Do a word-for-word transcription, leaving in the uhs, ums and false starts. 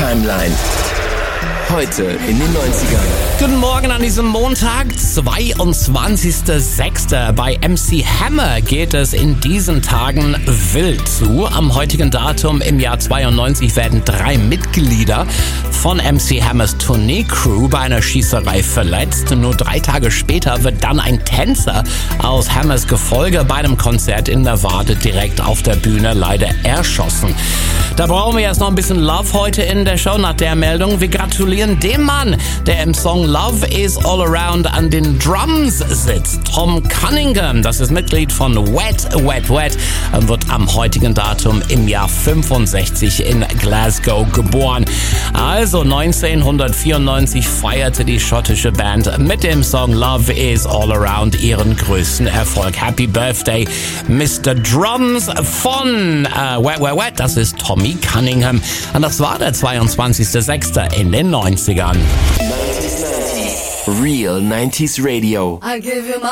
Timeline. Heute in den neunzigern. Guten Morgen an diesem Montag, zweiundzwanzigster sechster Bei M C Hammer geht es in diesen Tagen wild zu. Am heutigen Datum im Jahr zweiundneunzig werden drei Mitglieder von M C Hammers Tourneecrew bei einer Schießerei verletzt. Nur drei Tage später wird dann ein Tänzer aus Hammers Gefolge bei einem Konzert in Nevada direkt auf der Bühne leider erschossen. Da brauchen wir jetzt noch ein bisschen Love heute in der Show nach der Meldung. Wir gratulieren dem Mann, der im Song Love is All Around an den Drums sitzt. Tom Cunningham, das ist Mitglied von Wet, Wet, Wet, wird am heutigen Datum im Jahr fünfundsechzig in Glasgow geboren. Also neunzehnhundertvierundneunzig feierte die schottische Band mit dem Song Love is All Around ihren größten Erfolg. Happy Birthday, Mister Drums von äh, Wet, Wet, Wet, das ist Tommy Cunningham. Und das war der zweiundzwanzigster sechster in den neunzigern. Real nineties Radio. I give you my